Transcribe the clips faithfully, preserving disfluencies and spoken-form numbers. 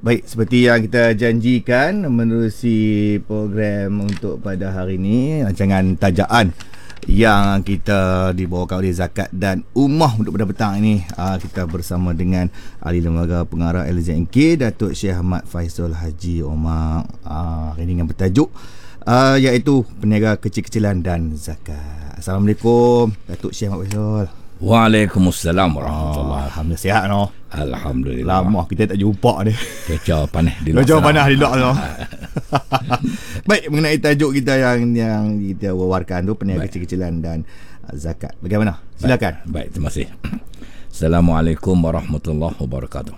Baik, seperti yang kita janjikan menerusi program untuk pada hari ini, rancangan tajaan yang kita dibawakan oleh Zakat dan Ummah untuk pada petang ini, kita bersama dengan Ahli Lembaga Pengarah L Z M K, Datuk Syekh Ahmad Faizul Haji Omar, hari ini dengan bertajuk uh, iaitu peniaga kecil-kecilan dan zakat. Assalamualaikum Datuk Syekh Ahmad Faizul. Waalaikumsalam warahmatullahi. Oh, alhamdulillah sihat no. Alhamdulillah. Lama kita tak jumpa ni. Cuaca panas di luar. Cuaca panas di luar no. Baik, mengenai tajuk kita yang yang kita wawarkan tu, peniaga Baik. kecil-kecilan dan uh, zakat. Bagaimana? Silakan. Baik. Baik, terima kasih. Assalamualaikum warahmatullahi wabarakatuh.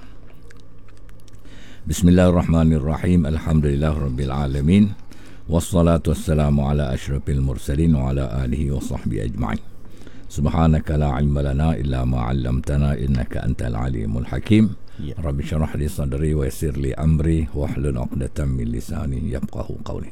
Bismillahirrahmanirrahim. Alhamdulillahirabbil alamin. Wassalatu wassalamu ala asyrafil mursalin wa ala alihi wa sahbihi ajma'in. Subhanaka la ilma lana illa ma 'allamtana innaka antal alimul hakim. Ya. Rabbi syrah li sadri wa yassir li amri wahlul 'uqdatam min lisani yafqahu qawli.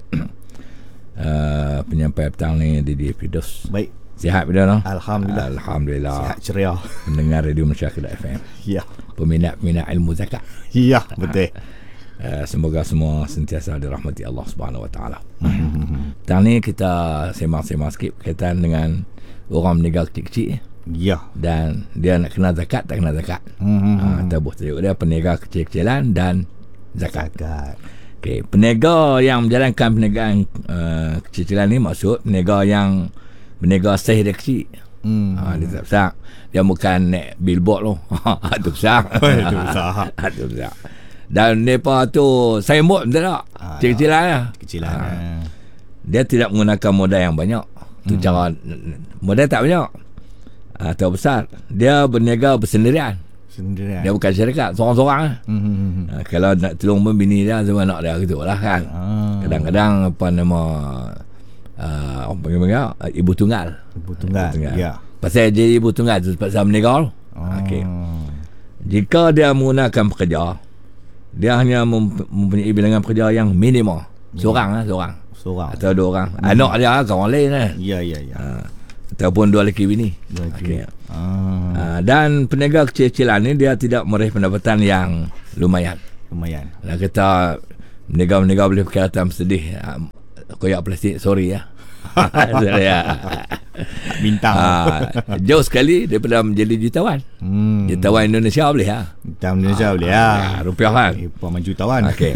uh, penyampai petang ni Didi Firdaus. Baik. Sihat bila no? Alhamdulillah. Alhamdulillah. Sihat ceria. Mendengar Radio Masyarakat F M. Ya. Peminat-peminat ilmu zakat. Ya, betul. Uh, semoga semua sentiasa dirahmati Allah Subhanahu Wa Taala. Petang ni kita sembang-sembang sikit berkaitan dengan orang meniaga kecil-kecil. Ya. Dan dia nak kena zakat, tak kena zakat. Hmm. Ha, kita buat tajuk dia peniaga kecil-kecilan dan zakat. zakat. Okey, peniaga yang menjalankan perniagaan uh, kecil-kecilan ni maksud peniaga yang berniaga sahih dia kecil. Hmm. Ha, dia tak besar. Dia bukan naik billboard loh. Itu besar. Itu besar. Itu besar. Dan mereka tu signboard betul tak? Ha, kecil-kecilan lah. Kecilan. Ha. Dia tidak menggunakan modal yang banyak. Tu hmm. cara modal tak banyak atau besar. Dia berniaga bersendirian. Sendirian. Dia bukan syarikat, seorang-seorang lah. Hmm. Ha, kalau nak tolong membini dia sama nak dia gitu lah kan. Ah. Kadang-kadang apa nama uh, orang panggil ibu tunggal. Ibu tunggal. Ibu tunggal. Ya. Pasal jadi ibu tunggal tu pasal berniaga. Ah. Okey. Jika dia menggunakan pekerja, dia hanya mempunyai bilangan pekerja yang minimum. Seorang lah, seorang. Seorang. Atau dua orang. Hmm. Anak dia kan orang lain kan. Ya, ya, ya. Ha. Ataupun dua lelaki bini. Dua lelaki. Okay. Ah. Ha. Dan peniaga kecil-kecilan ni dia tidak meraih pendapatan yang lumayan. Lumayan. Dan kita meniaga-meniaga boleh perkirakan sedih. Koyak plastik, sorry ya. ya. Bintang. Ha. Jauh sekali daripada menjadi jutawan. Hmm. Jutawan Indonesia boleh ya. Jutawan Indonesia ha. boleh ya. ya. Rupiah kan. Pemain jutawan. Okey.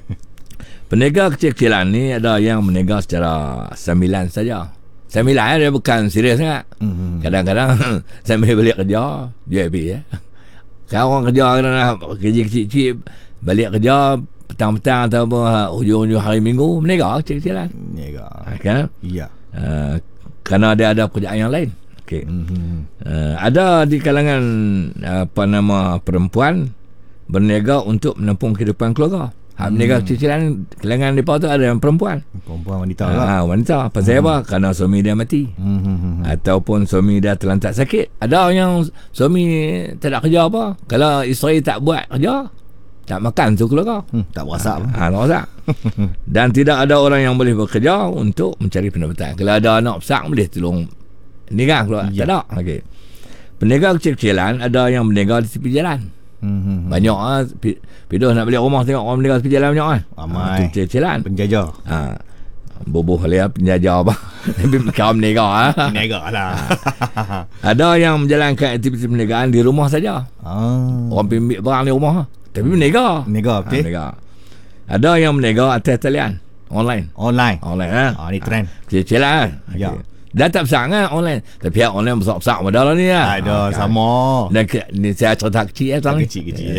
Peniaga kecil-kecilan ni ada yang meniaga secara sambilan saja. Sambilan dia bukan serius sangat. Mm-hmm. Kadang-kadang sambil balik kerja, jual habis ya. Kalau orang kerja kadang-kadang kerja kecil-kecil, balik kerja petang-petang atau hujung-hujung hari Minggu, meniaga kecil-kecilan. Meniaga. Kan? Ya. Uh, kerana dia ada pekerjaan yang lain. Okey. Mm-hmm. Uh, ada di kalangan apa nama perempuan berniaga untuk menampung kehidupan keluarga. Hak meniaga hmm. kecil-kecilan kalangan mereka tu ada yang perempuan. Perempuan wanita lah. Ha, wanita. Pasal hmm. apa? Kerana suami dia mati. Hmm. Ataupun suami dia terlantar sakit. Ada yang suami tak ada kerja apa. Kalau isteri tak buat kerja, tak makan tu keluarga. Hmm. Tak berasa apa. Ha, tak berasa. Dan tidak ada orang yang boleh bekerja untuk mencari pendapatan. Kalau ada anak besar boleh tolong niaga keluar. Ya. Tak ada. Okay. Peniaga kecil-kecilan ada yang berniaga di tepi jalan. Hmm. Banyak ah Pidoh nak balik rumah tengok orang meninggal tepi jalan banyak kan. Ramai. Ha, kecil-kecilan. Penjajah. Ha. Boboh dia penjajah apa. Tapi kau meniaga ah. Meniaga lah. Ada yang menjalankan aktiviti perniagaan di rumah saja. Ah. Orang pimpin barang di rumah. Tapi meniaga. Meniaga betul. Ha, meniaga. Ada yang meniaga atas talian. Online. Online. Online ha. Ah, ni trend. Kecil-kecilan. Ya. Okay. Dah tak besar kan online. Tapi yang online besar-besar modal lah ni lah. Ada ha, sama. Dan ke, ni saya cerita kecil ya, kecil-kecil.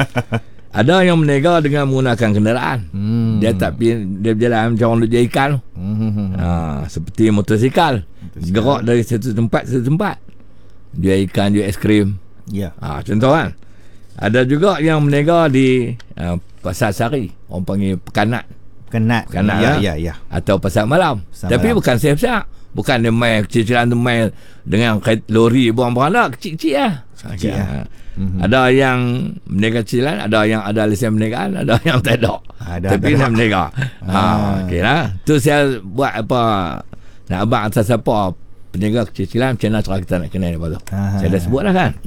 Ada yang meniaga dengan menggunakan kenderaan. Hmm. Dia tak pergi, dia berjalan macam orang jual ikan. Hmm. Ha, seperti motosikal. Gerak dari satu tempat ke satu tempat. Jual ikan, jual es krim. Ya. Ha, contoh kan. Ada juga yang meniaga di uh, pasar sari. Orang panggil pekanat. Pekanat. Pekanat ya, ya, ya. Atau pasar malam. Pasar Tapi malam. Bukan besar-besar. Bukan dia main kecil-kecilan tu main dengan lori buang barang, kecil-kecil lah. Kecil lah. Mm-hmm. Ada yang meniaga kecilan, ada yang ada lesen perniagaan, ada yang tak ada. Ada Tapi nak meniaga. Ha, okey lah. Tu saya buat apa nak abang atas apa peniaga kecil-kecilan, macam mana cara kita nak kenal lepas tu. Aha. Saya dah sebut lah kan. Ya.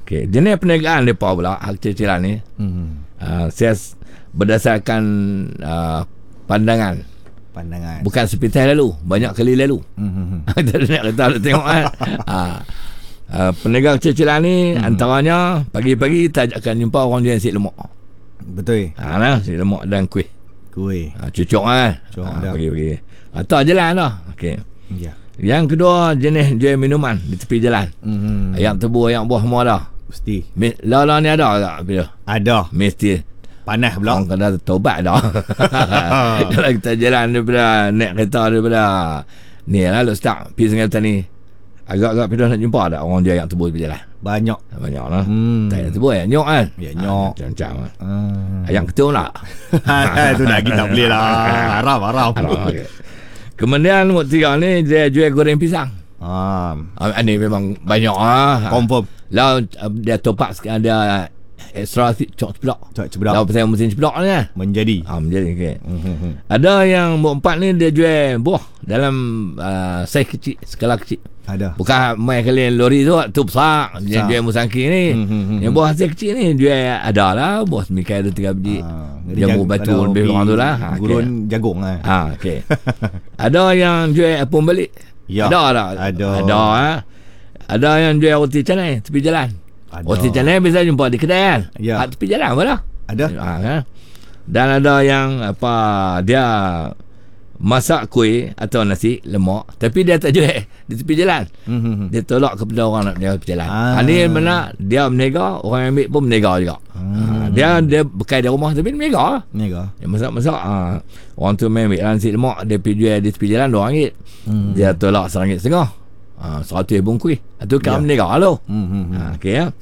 Okey, jenis perniagaan mereka pula hak cicilan ni. Hmm. Uh, saya berdasarkan uh, pandangan. Pandangan. Bukan seperti lalu, banyak kali lalu. Hmm. Jadi nak kata nak tengok kan. uh, uh, perniagaan cicilan ni hmm. antaranya pagi-pagi tak akan jumpa orang jual nasi lemak. Betul. Ha nah, nasi lemak dan kuih. Kuih. Ha, cucuk kan. Cucuk ha, dah. Pagi-pagi. Atau jalan dah. Okey. Ya. Yang kedua jenis jual minuman di tepi jalan. Hmm. Ayam tebu, ayam buah semua dah. Mesti. Lala ni ada tak? Bila? Ada. Mesti. Panas pula. Orang kena tobat dah. Kalau kita jalan daripada naik kereta daripada ni lah lu start pergi Sungai Petani. Agak-agak pindah nak jumpa tak orang jual ayam tebu di jalan? Banyak. Banyak lah. Hmm. Tak ayam tebu ayam nyok kan? Ya nyok. Ha, macam-macam lah. Hmm. Ayam ketul tak? Itu lagi tak boleh lah. Haram, haram. Okay. Kemudian nombor tiga ni dia jual goreng pisang. Ah, Ah, ni memang banyak ah. confirm. Lah dia top up sekarang dia extra cok ceplok. Cok ceplok. Lah pasal mesin ceplok ni kan. Menjadi. Ah menjadi okey. Mm-hmm. Ada yang nombor empat ni dia jual buah dalam uh, saiz kecil, skala kecil. Ada. Bukan main kali lori tu tu besar. Dia jual musangking ni. Mm-hmm. Yang buah saiz kecil ni jual ada lah buah semikai ada tiga biji. Ah, Jambu batu lebih kurang tu lah. Ha, gurun okay. jagung lah. Ha okey. Ada yang jual apung balik. Ya. Ada tak? Ada. Ada ha? Ada yang jual roti canai tepi jalan. Ada. Roti canai biasa jumpa di kedai kan. Ya. Ha, tepi jalan apa dah? Ada. Ha, kan? Dan ada yang apa dia masak kuih atau nasi lemak tapi dia tak jual di tepi jalan. Mm-hmm. Dia tolak kepada orang nak berniaga tepi jalan. Ah. Ha, ni mana dia berniaga, orang ambil pun berniaga juga. Mm-hmm. Ha, dia dia bekai di rumah tapi berniaga lah. Niaga. Dia masak-masak ha. Orang tu main ambil nasi lemak, dia pergi jual di tepi jalan dua ringgit. Mm. Dia tolak satu ringgit setengah. Ha, seratus bung kuih. Itu kan berniaga lo. Mm-hmm. Ha, okey ya.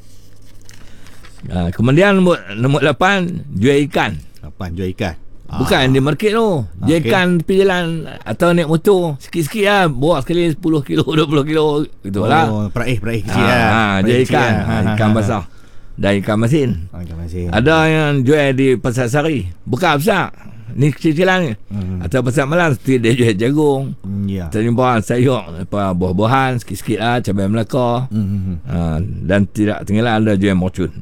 Ha, kemudian nombor, nombor lapan jual ikan. Lapan jual ikan. Bukan di market tu. Jual Okay. ikan tepi jalan atau naik motor sikit-sikit lah. Bawa sekali sepuluh kilo, dua puluh kilo gitu lah. Oh, peraih-peraih kecil Ha, lah. ha, jual Peraih kecil ikan. lah. Ha, ikan basah. Dan ikan masin. Oh, ikan masin. Ada yang jual di Pasar Sari. Bukan besar. Ni kecil-kecilan ni. Hmm. Atau Pasar Malam dia jual jagung. Ya. Kita jumpa sayur apa buah-buahan sikit-sikit lah, cabai Melaka. Mm-hmm. Ha, dan tidak tinggalan ada jual morcun.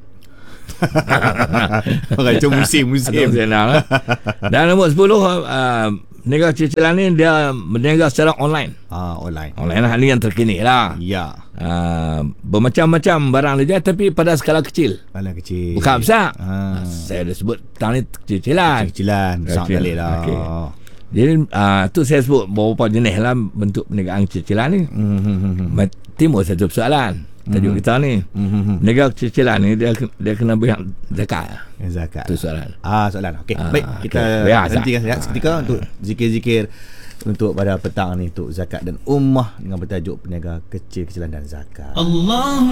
Orang itu musim-musim. Lah. Dan nombor sepuluh uh, negara cicilan ni dia berniaga secara online. Ah, online. Online lah, ni yang terkini lah. Ya. Uh, bermacam-macam barang dia jual tapi pada skala kecil. Skala kecil. Bukan besar. Ah. Saya dah sebut tang ni cicilan. Kecilan. Besar Kecil. kali lah. Okay. Jadi uh, tu saya sebut beberapa jenis lah bentuk perniagaan cicilan ni. Mm-hmm. Timbul satu persoalan. Tajuk mm-hmm. kita ni. Mm-hmm. Negara cicilan ni dia dia kena bayar zakat. Zakat. Itu soalan. Ah, soalan. Okey. Ah, Baik, kita okay. hentikan sejenak seketika untuk zikir-zikir untuk pada petang ni untuk zakat dan ummah dengan bertajuk perniagaan kecil-kecilan dan zakat. Allah